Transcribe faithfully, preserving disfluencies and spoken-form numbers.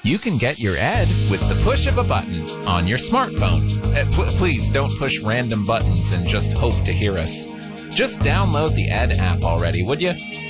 You can get your ed with the push of a button on your smartphone. Uh, pl- please don't push random buttons and just hope to hear us. Just download the Ed app already, would you?